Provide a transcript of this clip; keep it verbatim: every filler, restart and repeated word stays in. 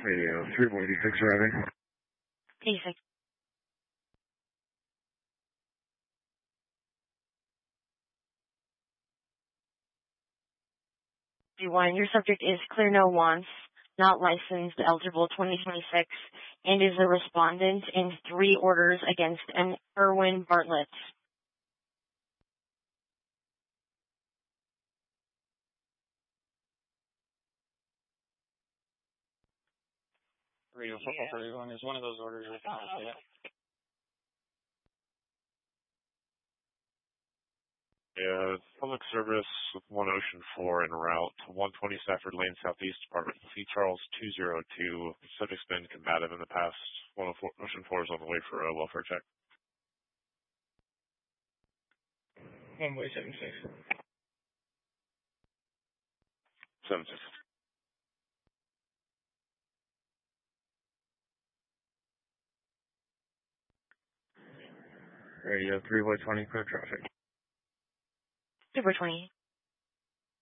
Radio three one eight six arriving. eighty-six. D one, your subject is clear no wants, not licensed, eligible twenty twenty-six, and is a respondent in three orders against an Erwin Bartlett. Radio Football thirty-one is one of those orders with yeah. Yeah, public service with one Ocean four en route, one twenty Stafford Lane Southeast, Department C. Charles two zero two. Subject's been combative in the past. one oh four, Ocean four is on the way for a welfare check. One way seven six. seven six. Radio three one twenty, clear traffic. Super twenty.